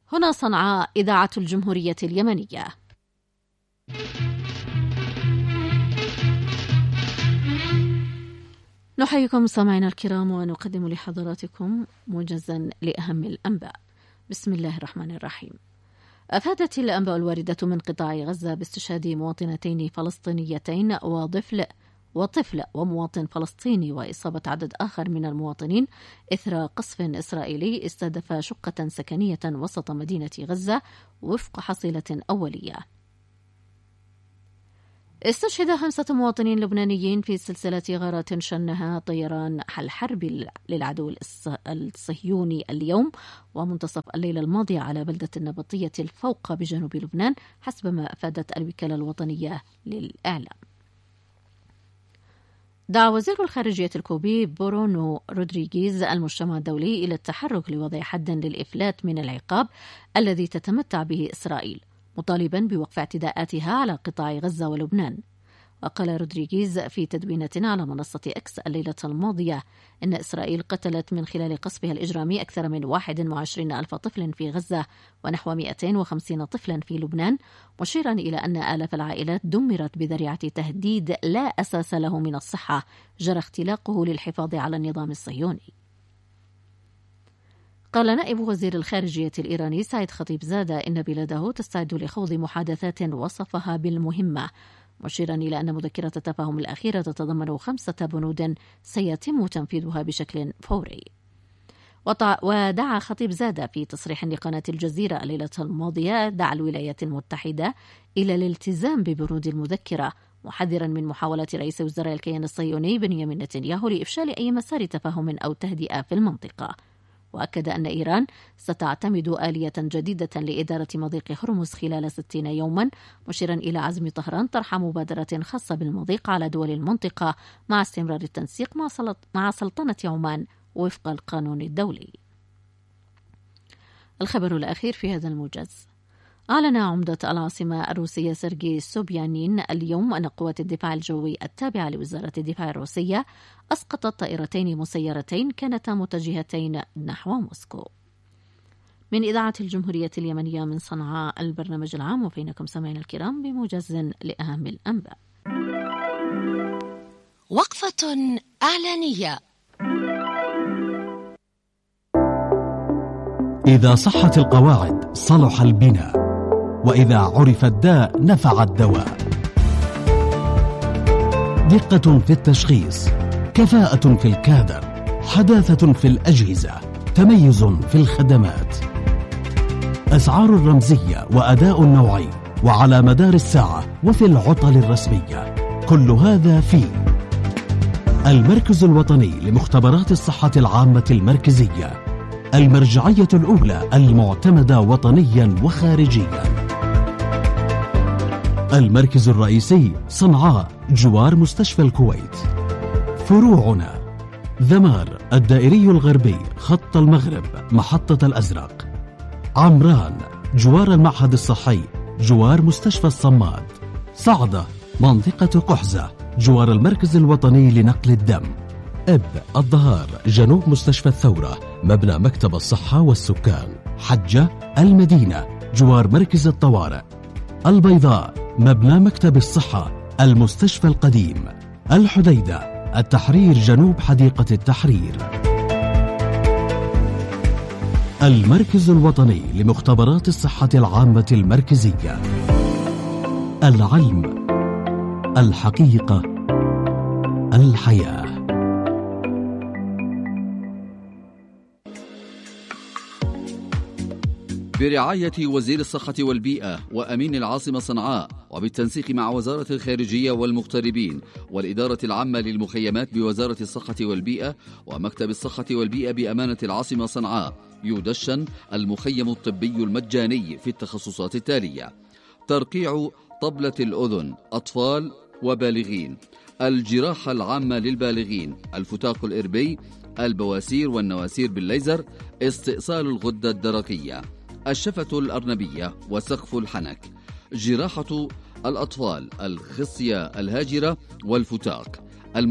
هنا صنعاء إذاعة الجمهورية اليمنية. نحييكم سامعينا الكرام ونقدم لحضراتكم موجزا لأهم الأنباء. بسم الله الرحمن الرحيم. أفادت الأنباء الواردة من قطاع غزة باستشهاد مواطنتين فلسطينيتين وطفل ومواطن فلسطيني وإصابة عدد آخر من المواطنين إثر قصف إسرائيلي استهدف شقة سكنية وسط مدينة غزة وفق حصيلة أولية. استشهد 5 مواطنين لبنانيين في سلسلة غارات شنها طيران الحرب للعدو الصهيوني اليوم ومنتصف الليلة الماضية على بلدة النبطية الفوق بجنوب لبنان حسب ما أفادت الوكالة الوطنية للإعلام. دعا وزير الخارجية الكوبي برونو رودريغيز المجتمع الدولي إلى التحرك لوضع حد للإفلات من العقاب الذي تتمتع به إسرائيل، مطالبا بوقف اعتداءاتها على قطاع غزة ولبنان. وقال رودريغيز في تدوينة على منصة إكس الليلة الماضية إن إسرائيل قتلت من خلال قصفها الإجرامي أكثر من 21 ألف طفل في غزة ونحو 250 طفلا في لبنان، مشيرا إلى أن آلاف العائلات دمرت بذريعة تهديد لا أساس له من الصحة جرى اختلاقه للحفاظ على النظام الصهيوني. قال نائب وزير الخارجية الإيراني سعيد خطيبزادة إن بلاده تستعد لخوض محادثات وصفها بالمهمة، مشيرا إلى أن مذكرة التفاهم الأخيرة تتضمن 5 بنود سيتم تنفيذها بشكل فوري. ودعا خطيبزادة في تصريح لقناة الجزيرة الليلة الماضية دعا الولايات المتحدة إلى الالتزام ببنود المذكرة، محذرا من محاولة رئيس وزراء الكيان الصهيوني بنيامين نتنياهو لإفشال أي مسار تفاهم أو تهدئة في المنطقة. وأكد أن إيران ستعتمد آلية جديدة لإدارة مضيق هرمز خلال 60 يوما، مشيرا إلى عزم طهران طرح مبادرة خاصة بالمضيق على دول المنطقة مع استمرار التنسيق مع سلطنة عمان وفق القانون الدولي. الخبر الأخير في هذا الموجز. أعلن عمدة العاصمة الروسية سيرجي سوبيانين اليوم أن قوات الدفاع الجوي التابعة لوزارة الدفاع الروسية أسقطت طائرتين مسيرتين كانتا متجهتين نحو موسكو. من إذاعة الجمهورية اليمنية من صنعاء البرنامج العام، وفينكم سامعين الكرام بموجز لأهم الأنباء. وقفة إعلانية. إذا صحت القواعد صلح البناء، وإذا عرف الداء نفع الدواء. دقة في التشخيص، كفاءة في الكادر، حداثة في الأجهزة، تميز في الخدمات، أسعار رمزية وأداء نوعي وعلى مدار الساعة وفي العطل الرسمية. كل هذا في المركز الوطني لمختبرات الصحة العامة المركزية، المرجعية الأولى المعتمدة وطنيا وخارجيا. المركز الرئيسي صنعاء جوار مستشفى الكويت. فروعنا ذمار الدائري الغربي خط المغرب محطة الأزرق، عمران جوار المعهد الصحي جوار مستشفى الصماد، صعدة منطقة قحزة جوار المركز الوطني لنقل الدم، إب الظهار جنوب مستشفى الثورة مبنى مكتب الصحة والسكان، حجة المدينة جوار مركز الطوارئ، البيضاء مبنى مكتب الصحة المستشفى القديم، الحديدة التحرير جنوب حديقة التحرير. المركز الوطني لمختبرات الصحة العامة المركزية. العلم، الحقيقة، الحياة. برعاية وزير الصحة والبيئة وأمين العاصمة صنعاء، وبالتنسيق مع وزارة الخارجية والمغتربين والإدارة العامة للمخيمات بوزارة الصحة والبيئة ومكتب الصحة والبيئة بأمانة العاصمة صنعاء، يدشن المخيم الطبي المجاني في التخصصات التالية: ترقيع طبلة الأذن أطفال وبالغين، الجراحة العامة للبالغين، الفتاق الإربي، البواسير والنواسير بالليزر، استئصال الغدة الدرقية، الشفة الأرنبية وسقف الحنك، جراحة الأطفال، الخصية الهاجرة والفتاق.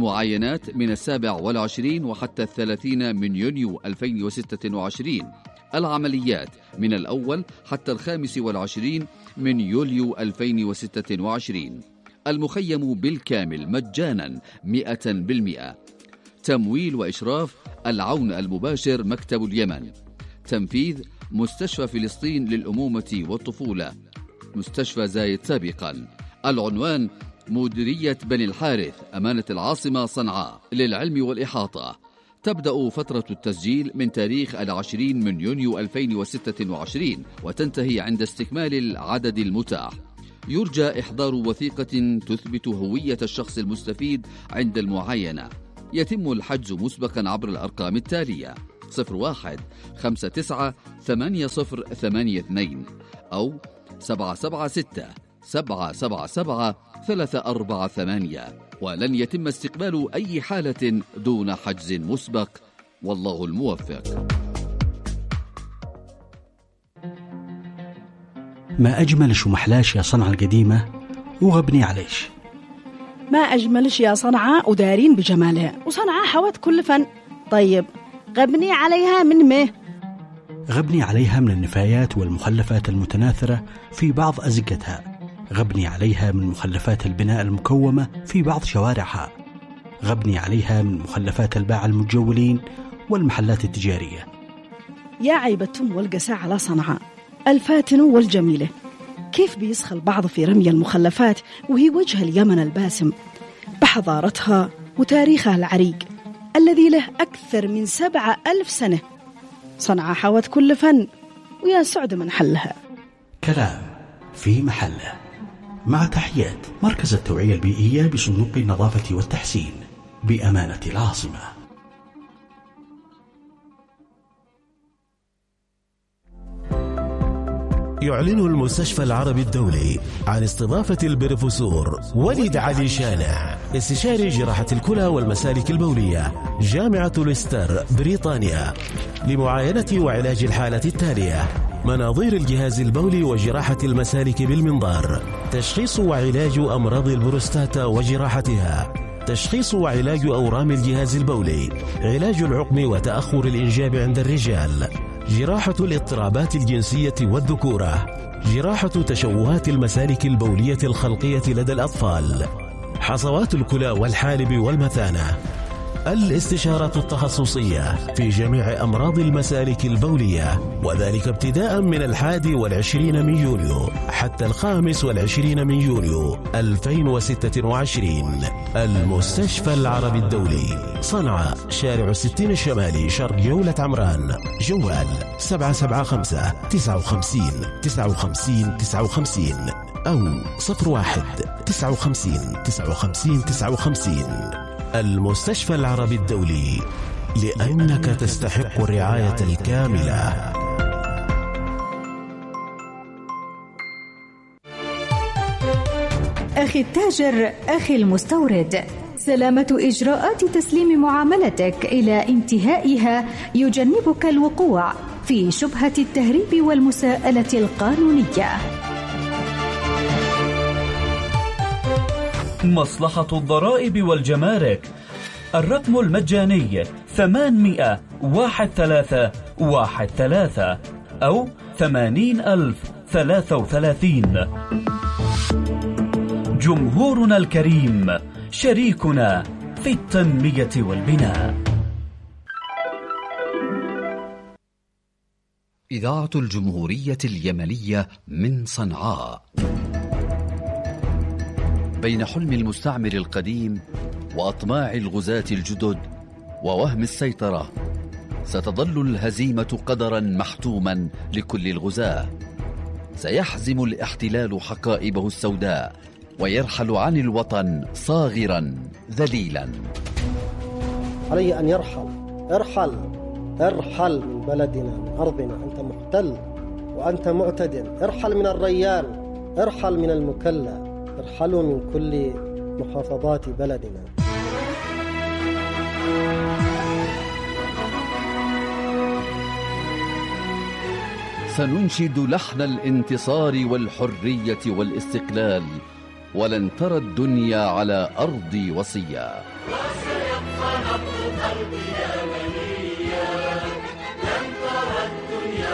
المعاينات من 27 وحتى 30 من يونيو 2026. العمليات من الأول حتى 25 من يوليو 2026. المخيم بالكامل مجانا 100%. تمويل وإشراف العون المباشر مكتب اليمن. تنفيذ مستشفى فلسطين للأمومة والطفولة، مستشفى زايد سابقا. العنوان مديرية بني الحارث، أمانة العاصمة صنعاء. للعلم والإحاطة، تبدأ فترة التسجيل من تاريخ 20 من يونيو 2026 وتنتهي عند استكمال العدد المتاح. يرجى إحضار وثيقة تثبت هوية الشخص المستفيد عند المعاينة. يتم الحجز مسبقا عبر الأرقام التالية: 01 59 8082 أو 776 777 348. ولن يتم استقبال أي حالة دون حجز مسبق، والله الموفق. ما أجملش ومحلاش يا صنعاء القديمة وغبني عليش. ما أجملش يا صنعاء ودارين بجمالها، وصنعاء حوت كل فن. طيب غبني عليها من ما؟ غبني عليها من النفايات والمخلفات المتناثرة في بعض أزقتها. غبني عليها من مخلفات البناء المكومة في بعض شوارعها. غبني عليها من مخلفات الباعة المتجولين والمحلات التجارية. يا عيبتهم والقساء على صنعاء الفاتن والجميلة، كيف بيسخى البعض في رمي المخلفات وهي وجه اليمن الباسم بحضارتها وتاريخها العريق الذي له أكثر من 7000 سنة. صنعاء حوت كل فن، ويا سعد من حلها. كلام في محله. مع تحيات مركز التوعية البيئية بصندوق النظافة والتحسين بأمانة العاصمة. يعلن المستشفى العربي الدولي عن استضافة البروفيسور وليد علي شانع، استشاري جراحة الكلى والمسالك البولية، جامعة ليستر بريطانيا، لمعاينة وعلاج الحالة التالية: مناظير الجهاز البولي وجراحة المسالك بالمنظار، تشخيص وعلاج أمراض البروستاتا وجراحتها، تشخيص وعلاج أورام الجهاز البولي، علاج العقم وتأخر الإنجاب عند الرجال، جراحة الاضطرابات الجنسية والذكورة، جراحة تشوهات المسالك البولية الخلقية لدى الأطفال، حصوات الكلى والحالب والمثانة، الاستشارة التخصصية في جميع أمراض المسالك البولية، وذلك ابتداء من 21 من يونيو حتى 25 من يونيو 2026. المستشفى العربي الدولي، صنعاء، شارع 60 الشمالي، شرق جولة عمران. جوال 775 59 59 59 أو 01 59 59 59. المستشفى العربي الدولي، لأنك تستحق الرعاية الكاملة. أخي التاجر، أخي المستورد، سلامة إجراءات تسليم معاملتك إلى انتهائها يجنبك الوقوع في شبهة التهريب والمساءلة القانونية. مصلحة الضرائب والجمارك، الرقم المجاني 800-1313 أو 80,033. جمهورنا الكريم، شريكنا في التنمية والبناء. إذاعة الجمهورية اليمنية من صنعاء. بين حلم المستعمر القديم وأطماع الغزاة الجدد ووهم السيطرة، ستظل الهزيمة قدرا محتوما لكل الغزاة. سيحزم الاحتلال حقائبه السوداء ويرحل عن الوطن صاغرا ذليلا. علي أن يرحل. ارحل من بلدنا، من أرضنا. أنت محتل وأنت معتد. ارحل من الريان، ارحل من المكلا، ارحلوا من كل محافظات بلدنا. سننشد لحن الانتصار والحرية والاستقلال، ولن ترى الدنيا على أرضي وصيا. وسيبقى نبض قلبي يمنيا، لن ترى الدنيا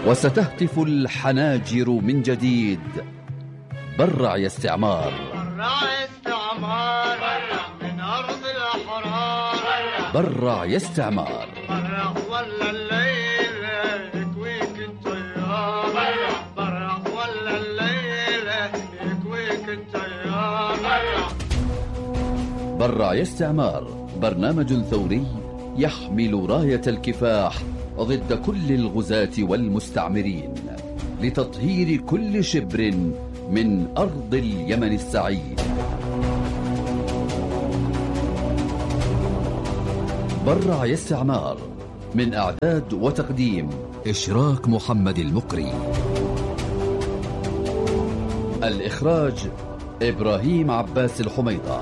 وستهتف الحناجر من جديد: برع يا استعمار، برع يا استعمار، برع من أرض الأحرار، برع يا استعمار، برع ولا الليل يكويك التيار، برع برع ولا الليل يكويك التيار، برع يا استعمار، برنامج ثوري يحمل راية الكفاح ضد كل الغزاة والمستعمرين لتطهير كل شبر من أرض اليمن السعيد. برع يا استعمار، من إعداد وتقديم إشراك محمد المقري، الإخراج إبراهيم عباس الحميضة.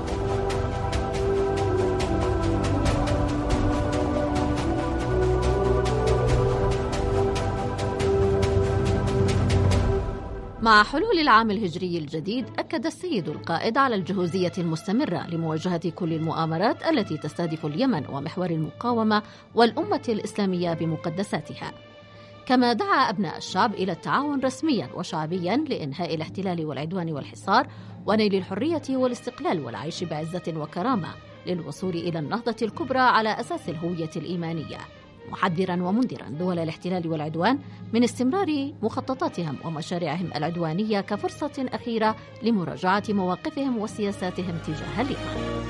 مع حلول العام الهجري الجديد، أكد السيد القائد على الجهوزية المستمرة لمواجهة كل المؤامرات التي تستهدف اليمن ومحور المقاومة والأمة الإسلامية بمقدساتها، كما دعا أبناء الشعب إلى التعاون رسميا وشعبيا لإنهاء الاحتلال والعدوان والحصار ونيل الحرية والاستقلال والعيش بعزة وكرامة للوصول إلى النهضة الكبرى على أساس الهوية الإيمانية، محذرا ومنذرا دول الاحتلال والعدوان من استمرار مخططاتهم ومشاريعهم العدوانية كفرصة أخيرة لمراجعة مواقفهم وسياساتهم تجاه اليمن.